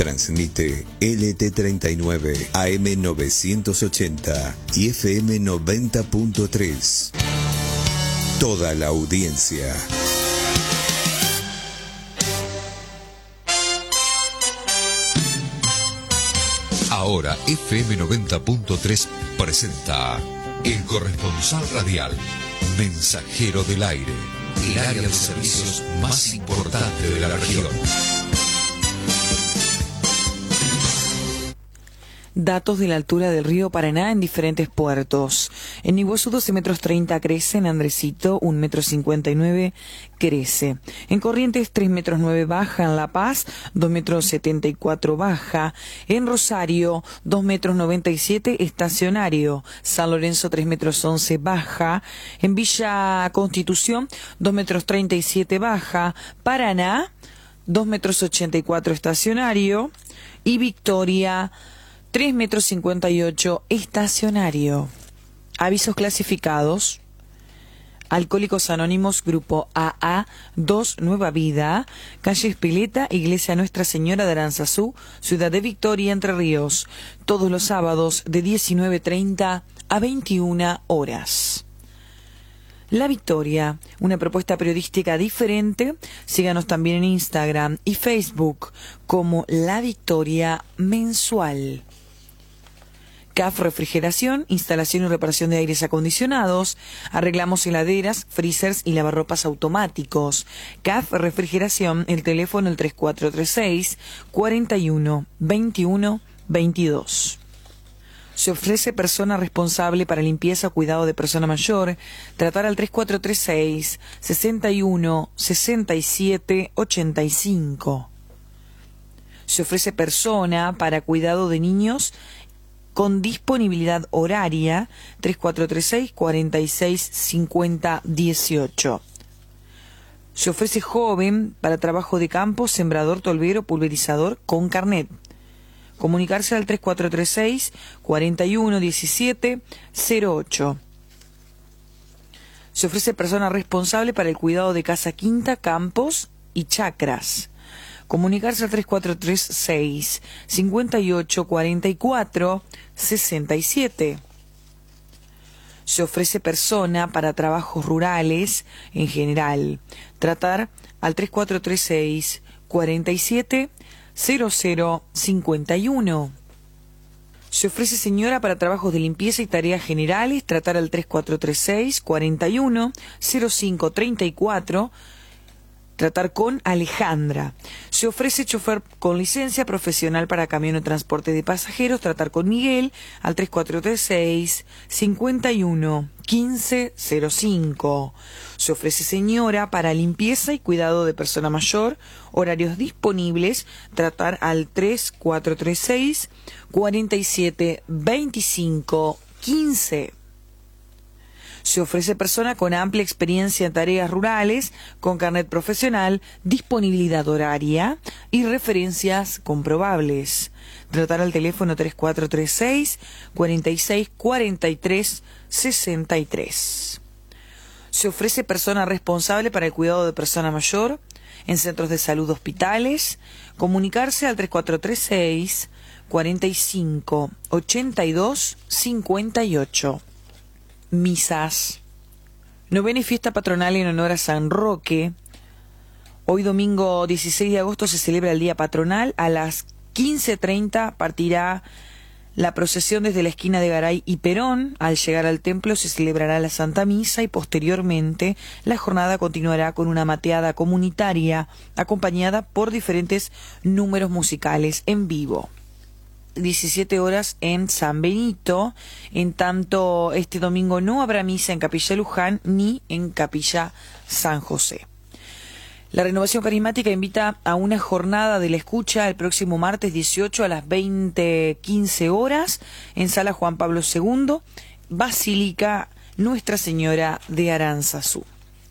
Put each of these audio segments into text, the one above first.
Transmite LT39, AM 980 y FM 90.3. Toda la audiencia. Ahora FM 90.3 presenta El Corresponsal Radial, Mensajero del Aire, el área de servicios más importante de la región. Datos de la altura del río Paraná en diferentes puertos. En Iguazú 12 metros 30 crece, en Andresito 1 metro 59 crece. En Corrientes 3 metros 9 baja, en La Paz 2 metros 74 baja. En Rosario 2 metros 97 estacionario. San Lorenzo 3 metros 11 baja. En Villa Constitución 2 metros 37 baja. Paraná 2 metros 84 estacionario. Y Victoria 3 metros 58 estacionario. Avisos clasificados. Alcohólicos Anónimos, Grupo AA, 2 Nueva Vida, calle Espileta, Iglesia Nuestra Señora de Aranzazú, Ciudad de Victoria, Entre Ríos. Todos los sábados de 19:30 a 21 horas. La Victoria, una propuesta periodística diferente. Síganos también en Instagram y Facebook como La Victoria Mensual. CAF Refrigeración, instalación y reparación de aires acondicionados. Arreglamos heladeras, freezers y lavarropas automáticos. CAF Refrigeración, el teléfono el 3436 41 21 22. Se ofrece persona responsable para limpieza o cuidado de persona mayor. Tratar al 3436 61 67 85. Se ofrece persona para cuidado de niños con disponibilidad horaria 3436 46 50 18. Se ofrece joven para trabajo de campo, sembrador, tolvero, pulverizador con carnet. Comunicarse al 3436 41 17 08. Se ofrece persona responsable para el cuidado de casa, quinta, campos y chacras. Comunicarse al 3436 58 44 67. Se ofrece persona para trabajos rurales en general. Tratar al 3436 47 00 51. Se ofrece señora para trabajos de limpieza y tareas generales. Tratar al 3436 41 05 34. Tratar con Alejandra. Se ofrece chofer con licencia profesional para camión o transporte de pasajeros. Tratar con Miguel al 3436 51 15 05. Se ofrece señora para limpieza y cuidado de persona mayor. Horarios disponibles. Tratar al 3436 47 25 15. Se ofrece persona con amplia experiencia en tareas rurales, con carnet profesional, disponibilidad horaria y referencias comprobables. Tratar al teléfono 3436 46 43 63. Se ofrece persona responsable para el cuidado de persona mayor en centros de salud, hospitales. Comunicarse al 3436 45 82 58. Misas. Novena y fiesta patronal en honor a San Roque. Hoy domingo 16 de agosto se celebra el día patronal. A las 15:30 partirá la procesión desde la esquina de Garay y Perón. Al llegar al templo se celebrará la Santa Misa y posteriormente la jornada continuará con una mateada comunitaria acompañada por diferentes números musicales en vivo. 17 horas en San Benito. En tanto, este domingo no habrá misa en Capilla Luján ni en Capilla San José. La Renovación Carismática invita a una jornada de la escucha el próximo martes 18 a las 20:15 horas en Sala Juan Pablo II, Basílica Nuestra Señora de Aranzazú.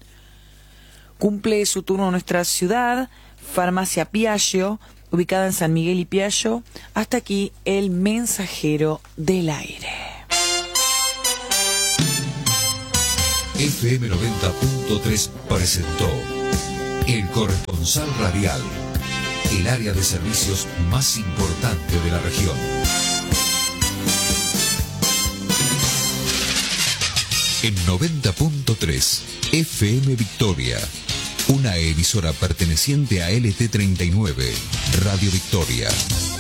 Cumple su turno nuestra ciudad, Farmacia Piaggio, ubicada en San Miguel y Piaggio. Hasta aquí el Mensajero del Aire. FM 90.3 presentó El Corresponsal Radial, el área de servicios más importante de la región. En 90.3 FM Victoria, una emisora perteneciente a LT39, Radio Victoria.